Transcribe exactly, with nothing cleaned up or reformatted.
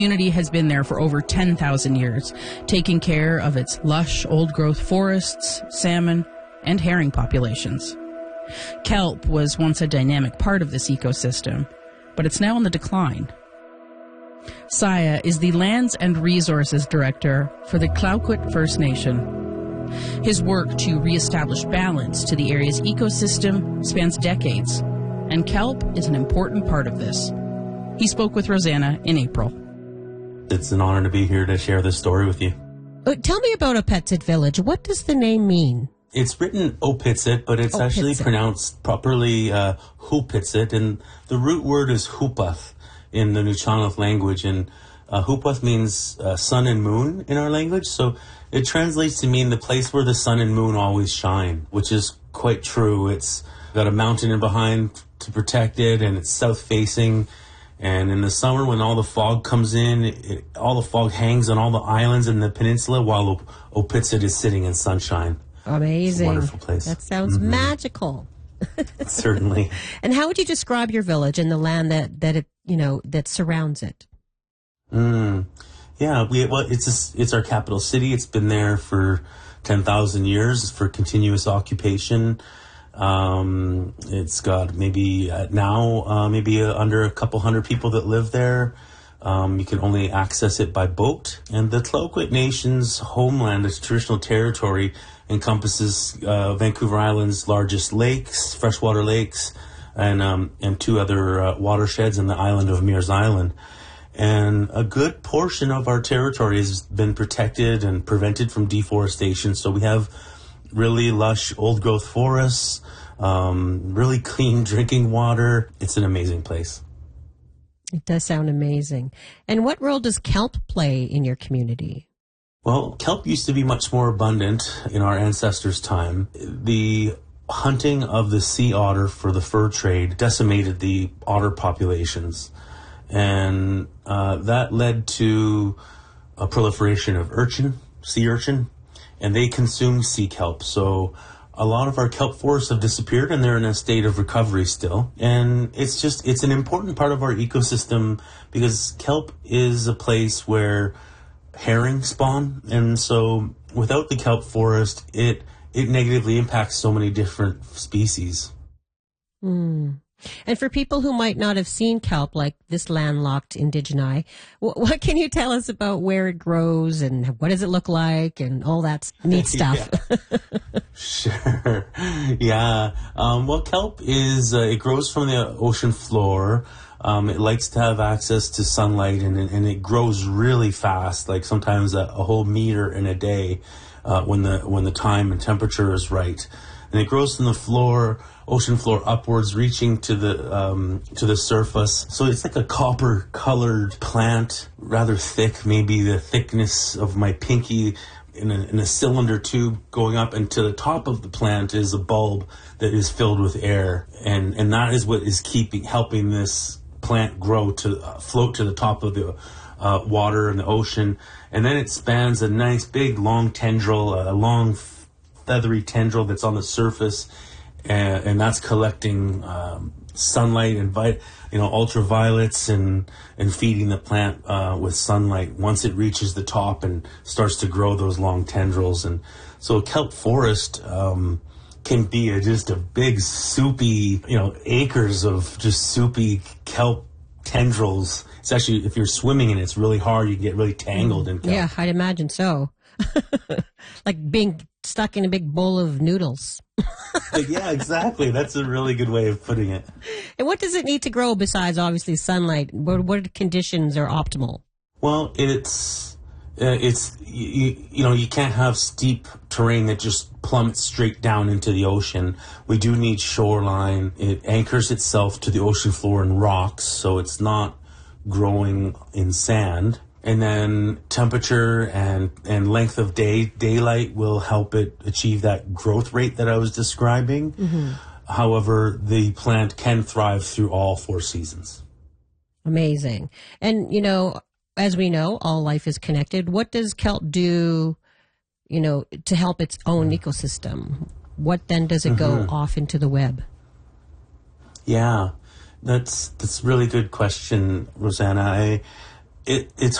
Community has been there for over ten thousand years, taking care of its lush, old-growth forests, salmon, and herring populations. Kelp was once a dynamic part of this ecosystem, but it's now on the decline. Saya is the Lands and Resources Director for the Clayoquot First Nation. His work to reestablish balance to the area's ecosystem spans decades, and kelp is an important part of this. He spoke with Rosanna in April. It's an honor to be here to share this story with you. Uh, tell me about Opetsit Village. What does the name mean? It's written Opitsit, but it's Opitsit. actually pronounced properly uh, Hupitsit, and the root word is Hupath in the Nuu-chah-nulth language, and uh, Hupath means uh, sun and moon in our language, so it translates to mean the place where the sun and moon always shine, which is quite true. It's got a mountain in behind to protect it, and it's south-facing. And in the summer, when all the fog comes in, it, all the fog hangs on all the islands in the peninsula while Opitsit is sitting in sunshine. Amazing. It's a wonderful place. That sounds mm-hmm. magical. Certainly. And how would you describe your village and the land that, that it, you know, that surrounds it? Mm. Yeah, we well, it's a, it's our capital city. It's been there for ten thousand years for continuous occupation. Um, it's got maybe uh, now uh, maybe uh, under a couple hundred people that live there. Um, you can only access it by boat. And the Clayoquot Nation's homeland, its traditional territory, encompasses uh, Vancouver Island's largest lakes, freshwater lakes, and um, and two other uh, watersheds in the island of Mears Island. And a good portion of our territory has been protected and prevented from deforestation. So we have really lush old-growth forests, um, really clean drinking water. It's an amazing place. It does sound amazing. And what role does kelp play in your community? Well, kelp used to be much more abundant in our ancestors' time. The hunting of the sea otter for the fur trade decimated the otter populations. And uh, that led to a proliferation of urchin, sea urchin, and they consume sea kelp. So a lot of our kelp forests have disappeared, and they're in a state of recovery still. And it's just, it's an important part of our ecosystem because kelp is a place where herring spawn. And so without the kelp forest, it, it negatively impacts so many different species. Mm. And for people who might not have seen kelp, like this landlocked indigeni, what, what can you tell us about where it grows and what does it look like and all that neat stuff? Sure. Yeah. Um, well, kelp is, uh, it grows from the ocean floor. Um, it likes to have access to sunlight, and, and it grows really fast, like sometimes a, a whole meter in a day uh, when the when the time and temperature is right. And it grows from the floor, ocean floor upwards, reaching to the um, to the surface. So it's like a copper-colored plant, rather thick, maybe the thickness of my pinky, in a, in a cylinder tube going up. And to the top of the plant is a bulb that is filled with air, and and that is what is keeping helping this plant grow to uh, float to the top of the uh, water and the ocean. And then it spans a nice big long tendril, a long feathery tendril that's on the surface, and, and that's collecting um, sunlight and vit- you know ultraviolets and and feeding the plant uh, with sunlight once it reaches the top and starts to grow those long tendrils. And so a kelp forest um, can be a, just a big soupy, you know, acres of just soupy kelp tendrils. It's actually, if you're swimming in it, it's really hard. You can get really tangled in kelp. Yeah, I'd imagine so. Like being stuck in a big bowl of noodles. Yeah, exactly. That's a really good way of putting it. And what does it need to grow besides, obviously, sunlight? What, what conditions are optimal? Well, it's, uh, it's you, you know, you can't have steep terrain that just plummets straight down into the ocean. We do need shoreline. It anchors itself to the ocean floor in rocks, so it's not growing in sand. And then temperature and, and length of day, daylight will help it achieve that growth rate that I was describing. Mm-hmm. However, the plant can thrive through all four seasons. Amazing. And, you know, as we know, all life is connected. What does kelp do, you know, to help its own ecosystem? What then does it go mm-hmm. off into the web? Yeah, that's that's a really good question, Rosanna. I, it, it's